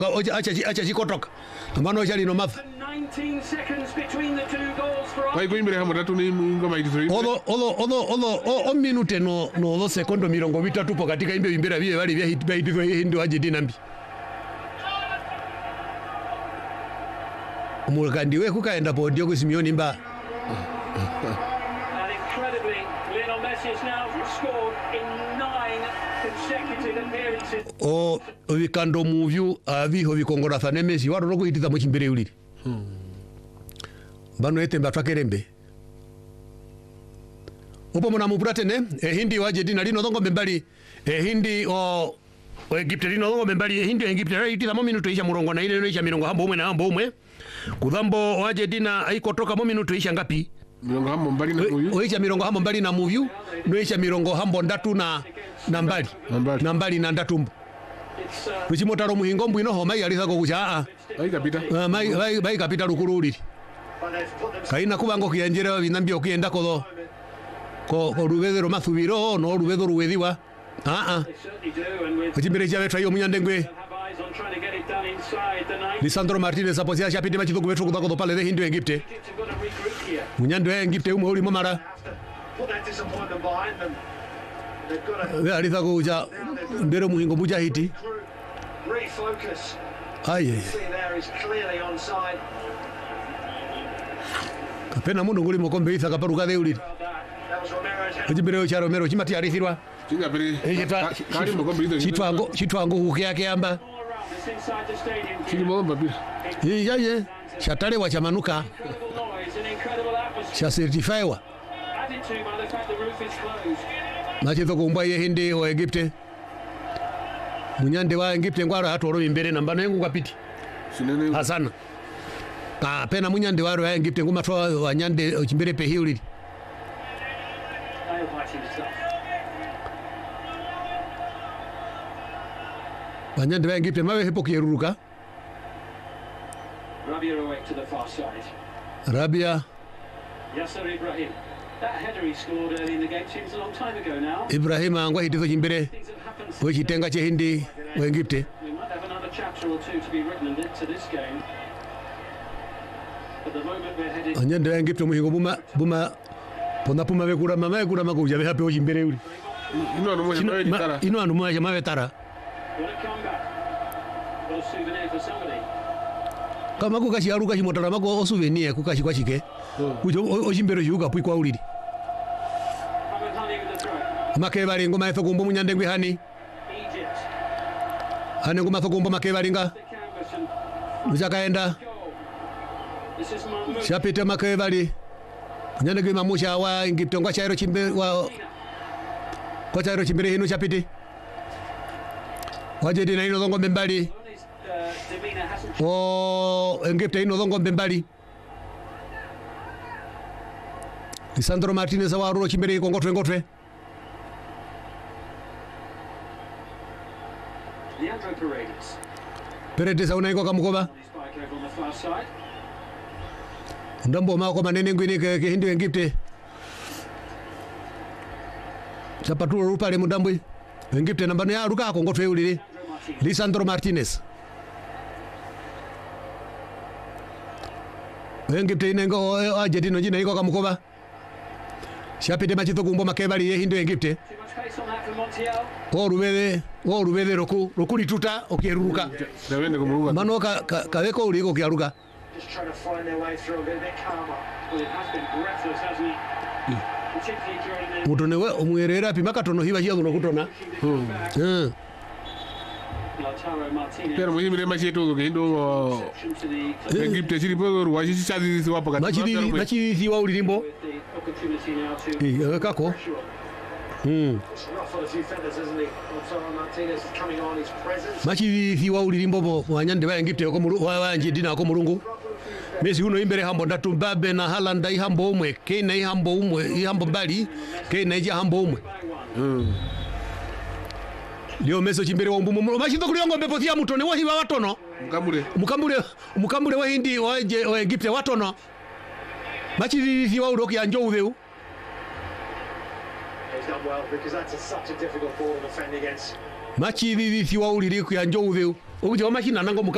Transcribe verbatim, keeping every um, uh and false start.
acha acha chikotoka ambano chali no math nineteen seconds between the two goals for Vai kuimbira hamwe tatu ni ngoma idizuri. Odo odo odo odo o minute no no lo sekondo mirongo mitatu po katika imbe imbira bie bali bya hit by dizo hindi waje dinambi. Umulkandi we kukaenda po Diogo Simeone mba. And incredibly, Lionel Messi has now scored in nine consecutive appearances. O vikando muvyu aviho vikongora thane Messi waro no kuhitiza mu chimbere uliri. Hmm. Bano ete mba twakerembe. Upo mona mupuratene e hindi waje dina lino dongo mbali e hindi o o Egypt lino dongo mbali e hindi Egypt itiza mo minuto isha murongo na ile ile isha mirongo hambo umwe na hambo umwe. Kudhambo waje dina aikotoka mo minuto isha ngapi? Mirongo hambo mbali na muyu. Oisha mirongo hambo mbali na muyu, no isha mirongo hambo ndatu na na mbali. Na mbali na ndatumbu. Kuchimotaro muhingo mbwino ho mai aliza ko kucha a. Ai kapita. Mai mai mai kapita rukururi. Kaina kubango kienjera binambia okienda ko ko ko rubedero mathubiro no rubedo ruwediwa. Ah ah. Kuchimbere chawe trayo munyandengwe. Lisandro Martinez aposia chapite machizo kubetro kudako do pale de Hindu Egypte. Munyando ya Egypte umo uli momara. Ve alisa kuja ndero muhingo buja hiti. Ai ai. Kapena mundu nguli mokombe isa kaparuka de uli. Kuchimbere cha Romero chimati arithirwa. Chinga pere. Kali mokombe izo. Chitwango chitwango kukyake amba. Chini bomba pia. Ye ye ye. Shatale wa chamanuka. Cha certify wa. Machizo kumba ye hindi wa Egypte. Munyande wa Egypte ngwara hatoro imbere namba nengu kapiti. Sinene. Hasana. Ta pena munyande waro ya Egypte nguma twa wanyande chimbere pe hiuli. Wanyande wa Egypte mawe hepo kieruruka. Rabia away to the far side. Rabia. Yasser Ibrahim. That header he scored early in the game seems a long time ago now. Ibrahim angwa hitizo chimbere. We kitenga che hindi wa Egypte. We might have another chapter or two to be written into this game. At the moment we're headed. Wanyande wa Egypte muhingo buma buma pona puma vekura mama vekura makuja ve hape chimbere uli. Ino anu moja mawe tara. Ino anu moja mawe tara. What a comeback. What a souvenir for somebody. Kama kukashi aruka chimotara mako o souvenir kukashi kwa chike. Kujo o chimbere yuga pui kwa uliri. Makebali ngoma etho kumbo munyande ngwi hani. Egypt. Hane ngoma thokumbo makebali nga. Muzakaenda. Shapita makebali. Munyande ngwi mamusha wa Egypt ngwa chairo chimbe wa kwa chairo chimbere hinu chapiti. Waje dina ino zongo mbali. O Egypt ino zongo mbali. Lisandro Martinez wa ruro chimbere ko ngotwe ngotwe. Leandro Paredes. Paredes unaiko kamukoba. Ndambo mako manene ngwini ke Hindu Egypte. Chapaturo rupale mudambo Egypte nambano ya ruka ko ngotwe ulire. Lisandro Martinez. Egypte inengo ajedino jina iko kamukoba. Shapite machito kumbo makebali ye Hindu Egypte. O rubele, o rubele roku, roku lituta okieruruka. Dawende kumuruka. Mano ka kaweko uliko kiaruka. Just trying to find their way through a bit, a bit calmer. Well, it has been breathless, hasn't it? Particularly during the Mutone we omwerera pimaka tono hiba hiya unokutona. Hmm. Eh. Lautaro Martinez. Pero muhimu ile machi yetu kendo Egypt chiri po ruwaji chazi wapo kati. Machi machi ziwa ulirimbo. Eh, kako. Hmm. Machi ziwa ulirimbo bo wanyande wa Egypt ko muru wa Argentina ko murungu. Messi uno imbere hambo ndatu Mbappe na Haaland dai hambo umwe, Kane i hambo umwe, i hambo mbali, Kane ija hambo umwe. Mm. Leo Messi chimbere wa mbumu. Machito kuliongo mbepo thia mutone wa hiwa watono. Mukambure. Mukambure, mukambure wa hindi wa je wa Egypt watono. Machi ziwa uroki anjo udeu. Machi ziwa uliri ku anjo udeu. Ukuje wa machina nango